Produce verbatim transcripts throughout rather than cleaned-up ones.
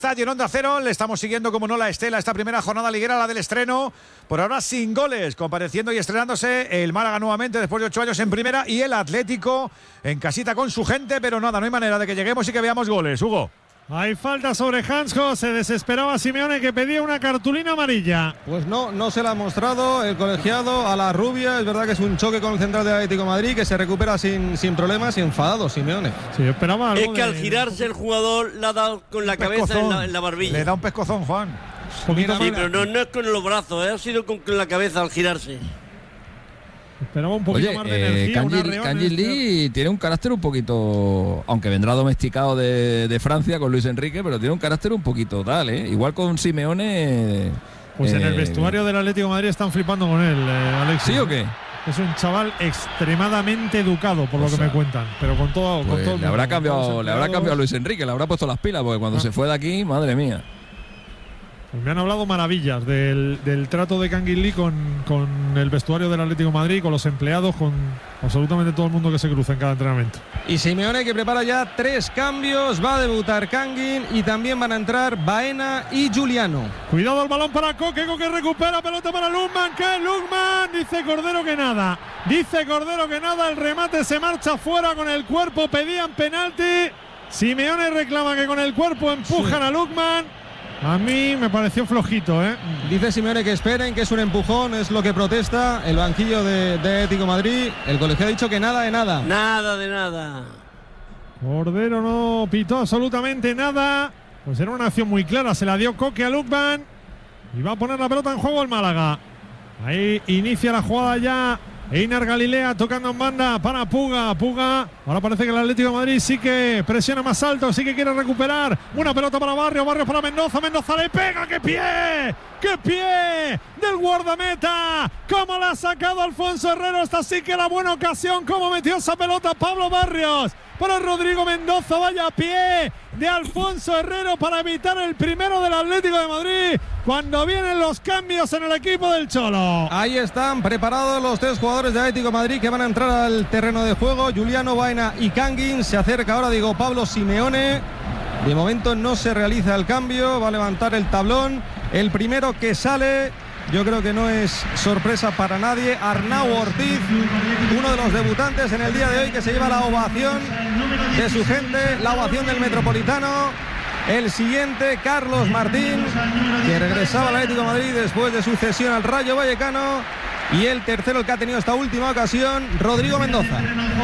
Estadio en Onda Cero, le estamos siguiendo como no la estela esta primera jornada liguera, la del estreno, por ahora sin goles, compareciendo y estrenándose el Málaga nuevamente después de ocho años en primera y el Atlético en casita con su gente, pero nada, no hay manera de que lleguemos y que veamos goles. Hugo. Hay falta sobre Hansko, se desesperaba Simeone que pedía una cartulina amarilla. Pues no, no se la ha mostrado el colegiado a la rubia. Es verdad que es un choque con el central de Atlético de Madrid que se recupera sin, sin problemas y enfadado Simeone. Sí, yo esperaba algo. Es que de, al girarse el jugador le ha dado con la cabeza en la, en la barbilla. Le da un pescozón, Juan. Un sí, pero no, no es con los brazos, ¿eh? Ha sido con, con la cabeza al girarse. Esperaba un poquito Oye, más de eh, energía. Kangin, Kangin Lee tiene un carácter un poquito, aunque vendrá domesticado de, de Francia con Luis Enrique, pero tiene un carácter un poquito tal, ¿eh? Igual con Simeone. Pues eh, en el vestuario del Atlético de Madrid están flipando con él, eh, Alexis. ¿Sí o qué? Es un chaval extremadamente educado, por o lo que sea, me cuentan, pero con todo, pues con todo el le mundo, habrá cambiado, le habrá cambiado a Luis Enrique, le habrá puesto las pilas, porque cuando ah. se fue de aquí, madre mía. Pues me han hablado maravillas del, del trato de Kangin Lee con, con el vestuario del Atlético de Madrid, con los empleados, con absolutamente todo el mundo que se cruza en cada entrenamiento. Y Simeone que prepara ya tres cambios, va a debutar Kangin y también van a entrar Baena y Giuliano. Cuidado el balón para Coque, Coque recupera, pelota para Lukman, que Lukman, dice Cordero que nada, dice Cordero que nada, el remate se marcha fuera con el cuerpo, pedían penalti, Simeone reclama que con el cuerpo empujan sí. a Lukman. A mí me pareció flojito, ¿eh? Dice Simeone que esperen, que es un empujón, es lo que protesta el banquillo de, de Atlético de Madrid. El colegio ha dicho que nada de nada. Nada de nada. Cordero no pitó absolutamente nada. Pues era una acción muy clara, se la dio Coque a Lukman. Y va a poner la pelota en juego el Málaga. Ahí inicia la jugada ya Einar Galilea tocando en banda para Puga, Puga, ahora parece que el Atlético de Madrid sí que presiona más alto, sí que quiere recuperar, una pelota para Barrios, Barrios para Mendoza, Mendoza le pega, ¡qué pie! ¡Qué pie! Del guardameta, cómo la ha sacado Alfonso Herrero, esta sí que era buena ocasión, cómo metió esa pelota Pablo Barrios, para Rodrigo Mendoza, vaya pie de Alfonso Herrero para evitar el primero del Atlético de Madrid, cuando vienen los cambios en el equipo del Cholo. Ahí están preparados los tres jugadores de Atlético de Madrid que van a entrar al terreno de juego, Giuliano, Baena y Kangin. Se acerca ahora Diego Pablo Simeone, de momento no se realiza el cambio, va a levantar el tablón, el primero que sale, yo creo que no es sorpresa para nadie, Arnau Ortiz, uno de los debutantes en el día de hoy que se lleva la ovación de su gente, la ovación del Metropolitano. El siguiente, Carlos Martín, que regresaba al Atlético de Madrid después de su cesión al Rayo Vallecano. Y el tercero, el que ha tenido esta última ocasión, Rodrigo Mendoza.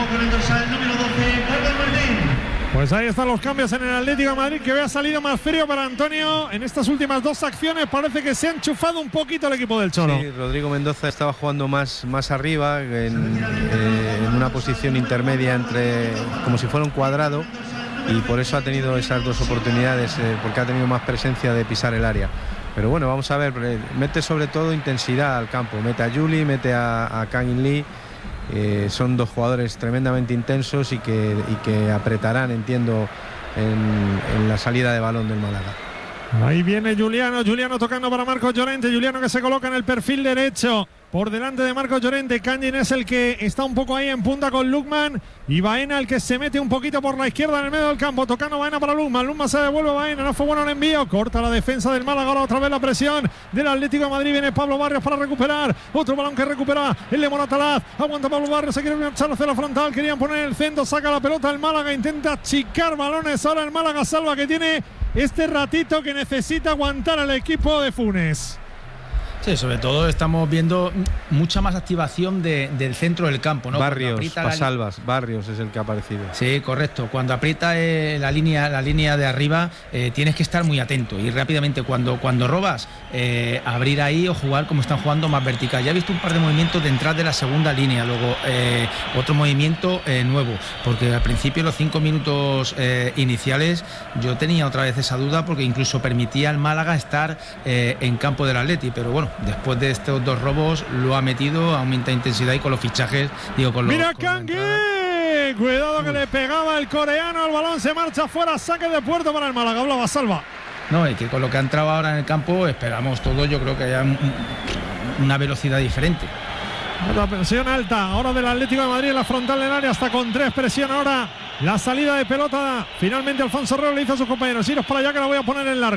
Pues ahí están los cambios en el Atlético de Madrid, que había salido más frío para Antonio. En estas últimas dos acciones parece que se ha enchufado un poquito el equipo del Cholo. Sí, Rodrigo Mendoza estaba jugando más, más arriba, en, eh, en una posición intermedia entre, como si fuera un cuadrado, y por eso ha tenido esas dos oportunidades, eh, porque ha tenido más presencia de pisar el área. Pero bueno, vamos a ver, mete sobre todo intensidad al campo, mete a Juli, mete a, a Kangin Lee. Eh, son dos jugadores tremendamente intensos y que, y que apretarán, entiendo, en, en la salida de balón del Málaga. Ahí viene Giuliano, Giuliano tocando para Marcos Llorente, Giuliano que se coloca en el perfil derecho, por delante de Marcos Llorente. Kangin es el que está un poco ahí en punta con Lukman, y Baena el que se mete un poquito por la izquierda en el medio del campo, tocando Baena para Lukman, Lukman se devuelve a Baena, no fue bueno el envío, corta la defensa del Málaga, ahora otra vez la presión del Atlético de Madrid, viene Pablo Barrios para recuperar, otro balón que recupera el de Moratalaz, aguanta Pablo Barrios, se quiere marchar hacia la frontal, querían poner el centro, saca la pelota el Málaga, intenta achicar balones, ahora el Málaga salva que tiene este ratito que necesita aguantar al equipo de Funes. Sí, sobre todo estamos viendo mucha más activación de, del centro del campo, ¿no? Barrios, Pasalvas, Barrios es el que ha aparecido. Sí, correcto. Cuando aprieta eh, la línea la línea de arriba, eh, tienes que estar muy atento y rápidamente cuando, cuando robas, eh, abrir ahí o jugar como están jugando más vertical. Ya he visto un par de movimientos de entrada de la segunda línea, luego eh, otro movimiento eh, nuevo, porque al principio los cinco minutos eh, iniciales yo tenía otra vez esa duda porque incluso permitía al Málaga estar eh, en campo del Atleti, pero bueno, después de estos dos robos lo ha metido, aumenta intensidad y con los fichajes, digo, con los... ¡Mira Kangin! Cuidado que le pegaba el coreano, el balón se marcha fuera, saque de puerto para el Málaga, hablaba Salva. No, y que con lo que ha entrado ahora en el campo esperamos todo, yo creo que haya un, una velocidad diferente. Otra presión alta ahora del Atlético de Madrid en la frontal del área, hasta con tres, presión ahora la salida de pelota. Finalmente Alfonso Herrero le dice a sus compañeros: iros para allá que la voy a poner en largo.